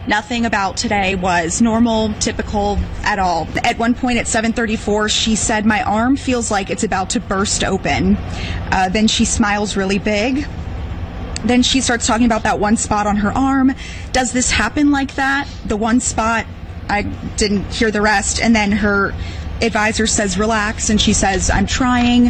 Nothing about today was normal, typical at all. At one point at 7:34, she said, "My arm feels like it's about to burst open." Then she smiles really big. Then she starts talking about that one spot on her arm. Does this happen like that? The one spot, I didn't hear the rest. And then her advisor says, "Relax." And she says, "I'm trying."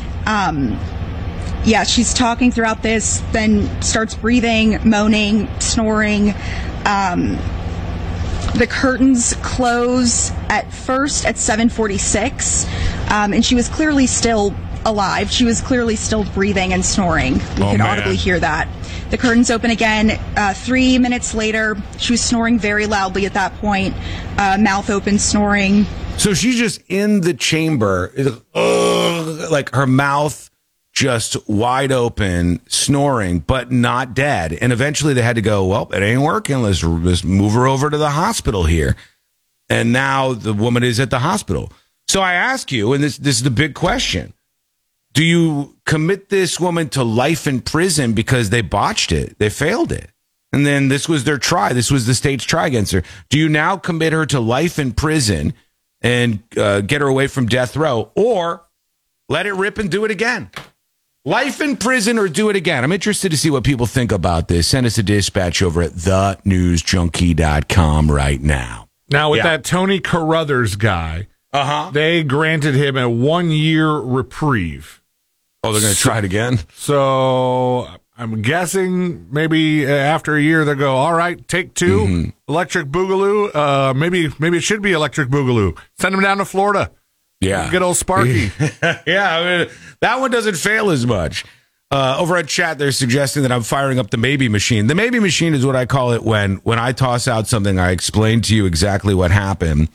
She's talking throughout this, then starts breathing, moaning, snoring. The curtains close at first at 7:46, and she was clearly still alive. She was clearly still breathing and snoring. We could audibly hear that. The curtains open again 3 minutes later. She was snoring very loudly at that point, mouth open, snoring. So she's just in the chamber, like her mouth just wide open, snoring, but not dead. And eventually they had to go, well, it ain't working. Let's move her over to the hospital here. And now the woman is at the hospital. So I ask you, and this is the big question, do you commit this woman to life in prison because they botched it? They failed it. And then this was their try. This was the state's try against her. Do you now commit her to life in prison and get her away from death row, or let it rip and do it again? Life in prison or do it again? I'm interested to see what people think about this. Send us a dispatch over at thenewsjunkie.com right now. Now, with that Tony Carruthers guy, they granted him a 1-year reprieve. Oh, they're going to try it again? So I'm guessing maybe after a year they'll go, all right, take 2, Electric Boogaloo. Maybe it should be Electric Boogaloo. Send him down to Florida. Yeah. Good old Sparky. Yeah, I mean, that one doesn't fail as much. Over at chat, they're suggesting that I'm firing up the maybe machine. The maybe machine is what I call it when I toss out something, I explain to you exactly what happened.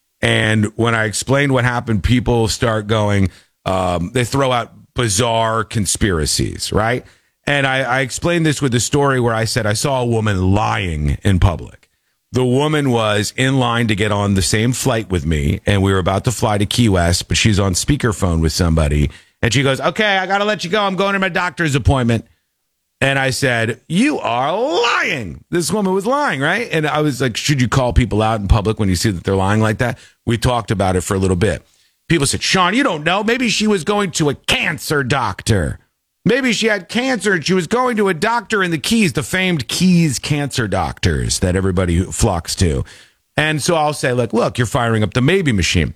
And when I explain what happened, people start going, they throw out bizarre conspiracies, right? And I explained this with the story where I said I saw a woman lying in public. The woman was in line to get on the same flight with me, and we were about to fly to Key West, but she's on speakerphone with somebody. And she goes, "Okay, I got to let you go. I'm going to my doctor's appointment." And I said, "You are lying." This woman was lying, right? And I was like, should you call people out in public when you see that they're lying like that? We talked about it for a little bit. People said, "Sean, you don't know. Maybe she was going to a cancer doctor. Maybe she had cancer and she was going to a doctor in the Keys, the famed Keys cancer doctors that everybody flocks to." And so I'll say, like, look, you're firing up the maybe machine.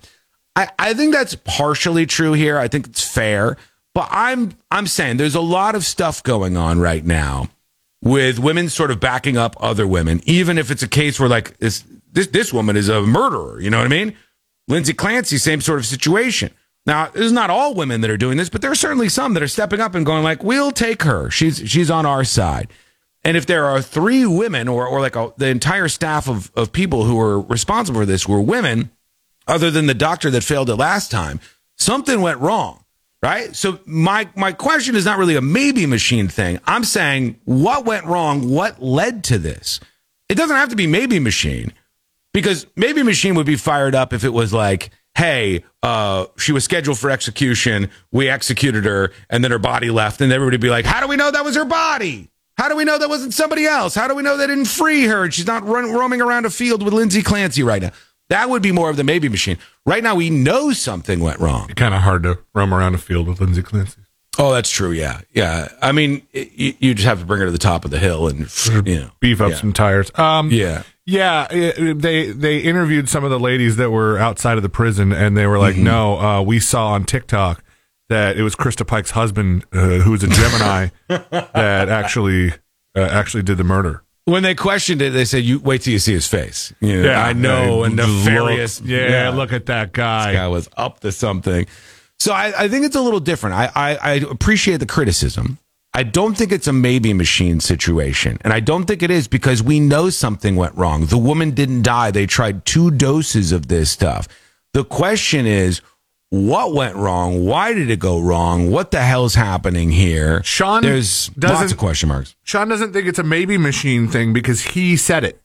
I think that's partially true here. I think it's fair. But I'm saying there's a lot of stuff going on right now with women sort of backing up other women, even if it's a case where, like, this woman is a murderer. You know what I mean? Lindsay Clancy, same sort of situation. Now, it's not all women that are doing this, but there are certainly some that are stepping up and going like, we'll take her. She's on our side. And if there are 3 women or like the entire staff of people who are responsible for this were women, other than the doctor that failed it last time, something went wrong, right? So my question is not really a maybe machine thing. I'm saying what went wrong? What led to this? It doesn't have to be maybe machine, because maybe machine would be fired up if it was like, hey, she was scheduled for execution, we executed her, and then her body left, and everybody would be like, how do we know that was her body? How do we know that wasn't somebody else? How do we know they didn't free her and she's not roaming around a field with Lindsay Clancy right now? That would be more of the maybe machine. Right now, we know something went wrong. It's kind of hard to roam around a field with Lindsay Clancy. Oh, that's true, yeah. Yeah, I mean, you just have to bring her to the top of the hill and, beef up some tires. Yeah. Yeah, they interviewed some of the ladies that were outside of the prison, and they were like, no, we saw on TikTok that it was Krista Pike's husband, who was a Gemini, that actually did the murder. When they questioned it, they said, "You wait till you see his face." I know, and nefarious. Look at that guy. This guy was up to something. So I think it's a little different. I appreciate the criticism. I don't think it's a maybe machine situation. And I don't think it is, because we know something went wrong. The woman didn't die. They tried 2 doses of this stuff. The question is, what went wrong? Why did it go wrong? What the hell's happening here? Sean, there's lots of question marks. Sean doesn't think it's a maybe machine thing because he said it.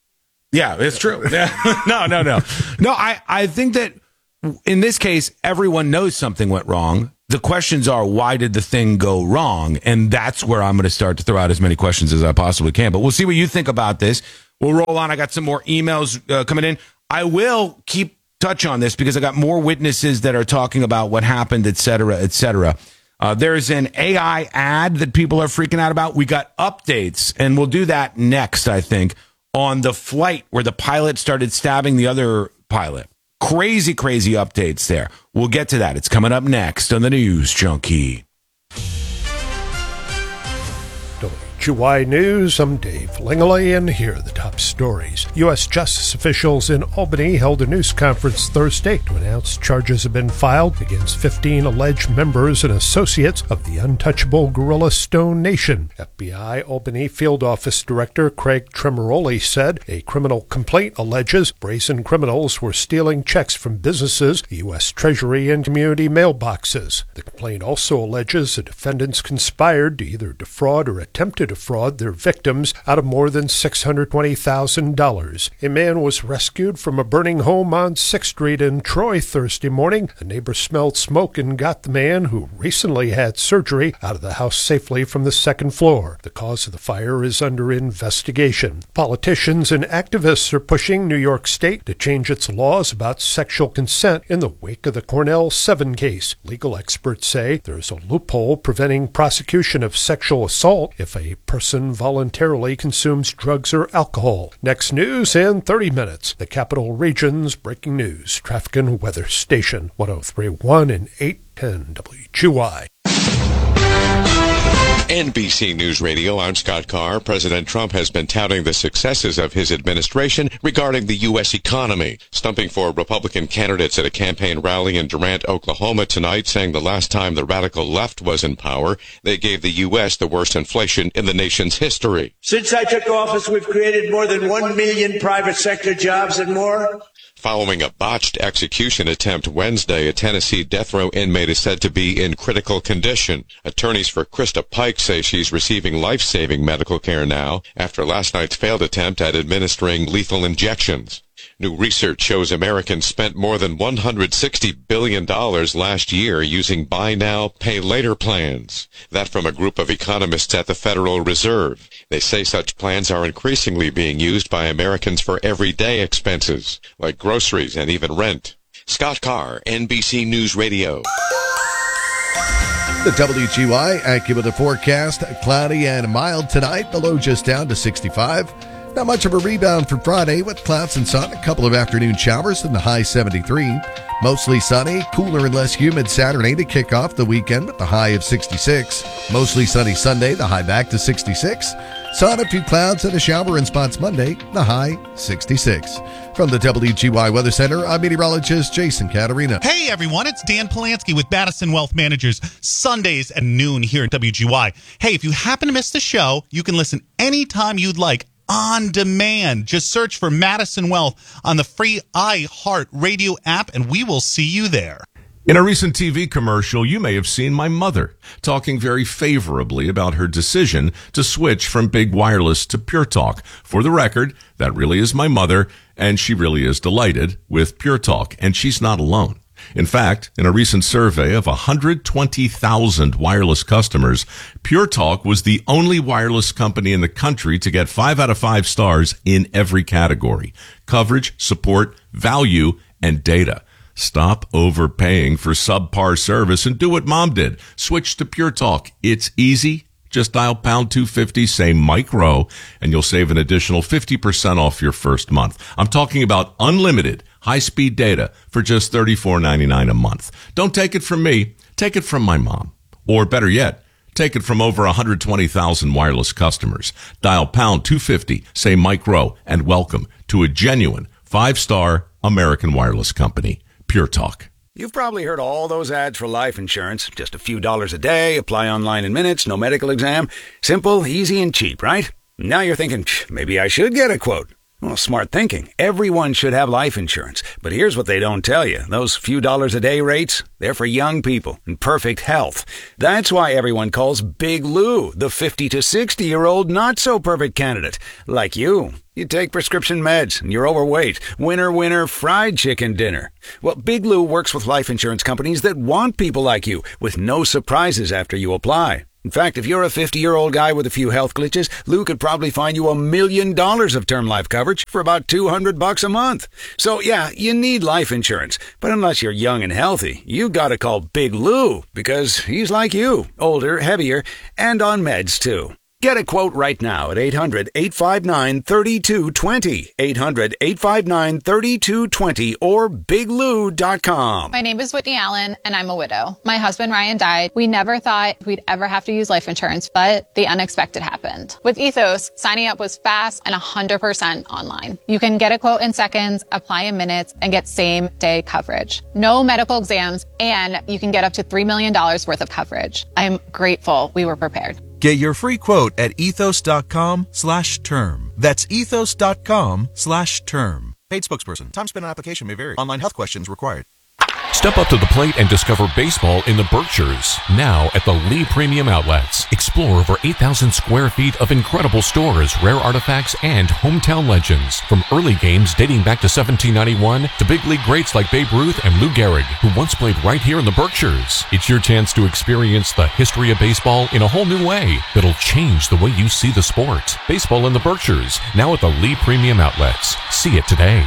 Yeah, it's true. No. I think that in this case, everyone knows something went wrong. The questions are, why did the thing go wrong? And that's where I'm going to start to throw out as many questions as I possibly can. But we'll see what you think about this. We'll roll on. I got some more emails coming in. I will keep touch on this because I got more witnesses that are talking about what happened, et cetera, et cetera. There's an AI ad that people are freaking out about. We got updates, and we'll do that next, I think, on the flight where the pilot started stabbing the other pilot. Crazy, crazy updates there. We'll get to that. It's coming up next on the News Junkie. WQY News, I'm Dave Langley, and here are the top stories. U.S. justice officials in Albany held a news conference Thursday to announce charges have been filed against 15 alleged members and associates of the untouchable guerrilla Stone Nation. FBI Albany Field Office Director Craig Tremoroli said a criminal complaint alleges brazen criminals were stealing checks from businesses, the U.S. Treasury, and community mailboxes. The complaint also alleges the defendants conspired to either defraud or attempt to defraud their victims out of more than $620,000. A man was rescued from a burning home on 6th Street in Troy Thursday morning. A neighbor smelled smoke and got the man, who recently had surgery, out of the house safely from the second floor. The cause of the fire is under investigation. Politicians and activists are pushing New York State to change its laws about sexual consent in the wake of the Cornell 7 case. Legal experts say there's a loophole preventing prosecution of sexual assault if a person voluntarily consumes drugs or alcohol. Next news in 30 minutes. The Capital Region's breaking news. Traffic and weather station 103.1 and 810 WQY. NBC News Radio, I'm Scott Carr. President Trump has been touting the successes of his administration regarding the U.S. economy, stumping for Republican candidates at a campaign rally in Durant, Oklahoma tonight, saying the last time the radical left was in power, they gave the U.S. the worst inflation in the nation's history. Since I took office, we've created more than 1 million private sector jobs and more. Following a botched execution attempt Wednesday, a Tennessee death row inmate is said to be in critical condition. Attorneys for Krista Pike say she's receiving life-saving medical care now after last night's failed attempt at administering lethal injections. New research shows Americans spent more than $160 billion last year using buy now, pay later plans. That from a group of economists at the Federal Reserve. They say such plans are increasingly being used by Americans for everyday expenses, like groceries and even rent. Scott Carr, NBC News Radio. The WGY AccuWeather forecast, cloudy and mild tonight, the low just down to 65. Not much of a rebound for Friday with clouds and sun, a couple of afternoon showers in the high 73. Mostly sunny, cooler and less humid Saturday to kick off the weekend with the high of 66. Mostly sunny Sunday, the high back to 66. Sun, a few clouds and a shower in spots Monday, the high 66. From the WGY Weather Center, I'm meteorologist Jason Caterina. Hey everyone, it's Dan Polanski with Madison Wealth Managers, Sundays at noon here at WGY. Hey, if you happen to miss the show, you can listen anytime you'd like on demand. Just search for Madison Wealth on the free iHeart Radio app, and we will see you there. In a recent TV commercial, you may have seen my mother talking very favorably about her decision to switch from Big Wireless to Pure Talk. For the record, that really is my mother, and she really is delighted with Pure Talk, and she's not alone. In fact, in a recent survey of 120,000 wireless customers, Pure Talk was the only wireless company in the country to get 5 out of 5 stars in every category: coverage, support, value, and data. Stop overpaying for subpar service and do what Mom did. Switch to Pure Talk. It's easy. Just dial pound 250, say Mike Rowe, and you'll save an additional 50% off your first month. I'm talking about unlimited high-speed data for just $34.99 a month. Don't take it from me. Take it from my mom. Or better yet, take it from over 120,000 wireless customers. Dial pound 250, say Mike Rowe, and welcome to a genuine 5-star American wireless company, Pure Talk. You've probably heard all those ads for life insurance. Just a few dollars a day, apply online in minutes, no medical exam. Simple, easy, and cheap, right? Now you're thinking, maybe I should get a quote. Well, smart thinking. Everyone should have life insurance. But here's what they don't tell you. Those few dollars a day rates, they're for young people in perfect health. That's why everyone calls Big Lou the 50 to 60-year-old not-so-perfect candidate. Like you. You take prescription meds and you're overweight. Winner, fried chicken dinner. Well, Big Lou works with life insurance companies that want people like you with no surprises after you apply. In fact, if you're a 50-year-old guy with a few health glitches, Lou could probably find you $1 million of term life coverage for about $200 a month. So yeah, you need life insurance. But unless you're young and healthy, you gotta call Big Lou, because he's like you, older, heavier, and on meds too. Get a quote right now at 800-859-3220, 800-859-3220, or biglou.com. My name is Whitney Allen, and I'm a widow. My husband, Ryan, died. We never thought we'd ever have to use life insurance, but the unexpected happened. With Ethos, signing up was fast and 100% online. You can get a quote in seconds, apply in minutes, and get same-day coverage. No medical exams, and you can get up to $3 million worth of coverage. I'm grateful we were prepared. Get your free quote at ethos.com/term. That's ethos.com/term. Paid spokesperson. Time spent on application may vary. Online health questions required. Step up to the plate and discover baseball in the Berkshires. Now at the Lee Premium Outlets. Explore over 8,000 square feet of incredible stores, rare artifacts, and hometown legends. From early games dating back to 1791 to big league greats like Babe Ruth and Lou Gehrig, who once played right here in the Berkshires. It's your chance to experience the history of baseball in a whole new way that'll change the way you see the sport. Baseball in the Berkshires. Now at the Lee Premium Outlets. See it today.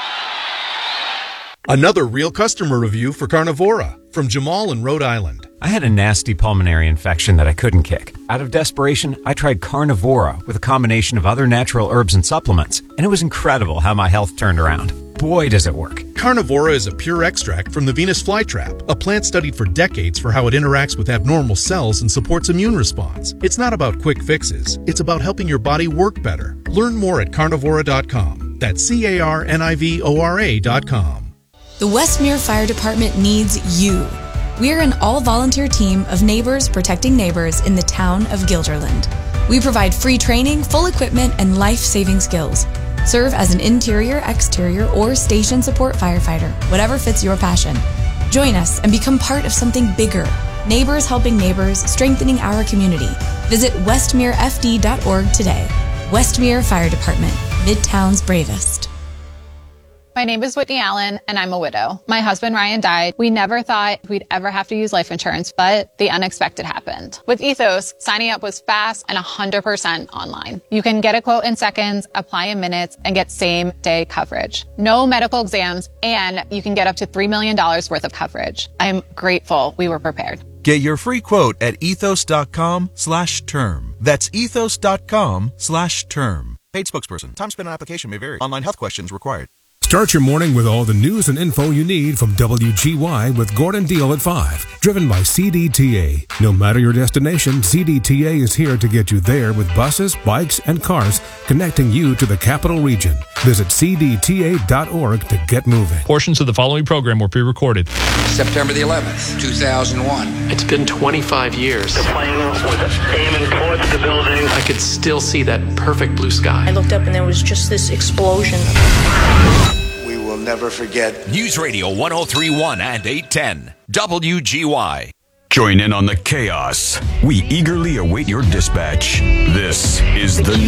Another real customer review for Carnivora from Jamal in Rhode Island. I had a nasty pulmonary infection that I couldn't kick. Out of desperation, I tried Carnivora with a combination of other natural herbs and supplements, and it was incredible how my health turned around. Boy, does it work. Carnivora is a pure extract from the Venus flytrap, a plant studied for decades for how it interacts with abnormal cells and supports immune response. It's not about quick fixes. It's about helping your body work better. Learn more at carnivora.com. That's carnivora.com. The Westmere Fire Department needs you. We're an all-volunteer team of neighbors protecting neighbors in the town of Guilderland. We provide free training, full equipment, and life-saving skills. Serve as an interior, exterior, or station support firefighter, whatever fits your passion. Join us and become part of something bigger. Neighbors helping neighbors, strengthening our community. Visit westmerefd.org today. Westmere Fire Department, Midtown's bravest. My name is Whitney Allen, and I'm a widow. My husband, Ryan, died. We never thought we'd ever have to use life insurance, but the unexpected happened. With Ethos, signing up was fast and 100% online. You can get a quote in seconds, apply in minutes, and get same-day coverage. No medical exams, and you can get up to $3 million worth of coverage. I'm grateful we were prepared. Get your free quote at ethos.com/term. That's ethos.com/term. Paid spokesperson. Time spent on application may vary. Online health questions required. Start your morning with all the news and info you need from WGY with Gordon Deal at 5, driven by CDTA. No matter your destination, CDTA is here to get you there with buses, bikes, and cars connecting you to the capital region. Visit cdta.org to get moving. Portions of the following program were pre-recorded. September the 11th, 2001. It's been 25 years. The plane was aiming towards the building. I could still see that perfect blue sky. I looked up and there was just this explosion. We will never forget. News Radio 103.1 and 810. WGY. Join in on the chaos. We eagerly await your dispatch. This is the